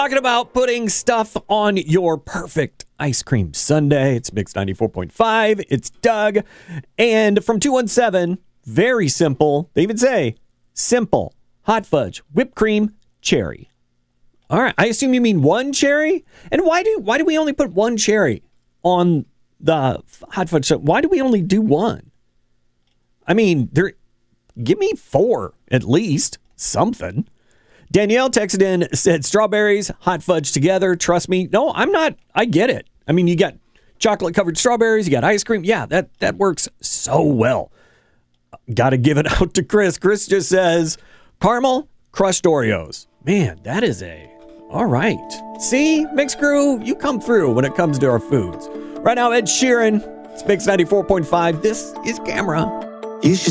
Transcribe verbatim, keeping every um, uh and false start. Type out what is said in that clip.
Talking about putting stuff on your perfect ice cream sundae. It's Mix ninety-four point five. It's Doug. And from two one seven, very simple. They even say simple. Hot fudge, whipped cream, cherry. All right. I assume you mean one cherry? And why do why do we only put one cherry on the hot fudge? Why do we only do one? I mean, there. Give me four at least. Something. Danielle texted in, said strawberries, hot fudge together. Trust me. No, I'm not. I get it. I mean, you got chocolate covered strawberries. You got ice cream. Yeah, that, that works so well. Got to give it out to Chris. Chris just says caramel, crushed Oreos. Man, that is a, all right. See, Mix Crew, you come through when it comes to our foods. Right now, Ed Sheeran. It's Mix ninety-four point five. This is Camera. You should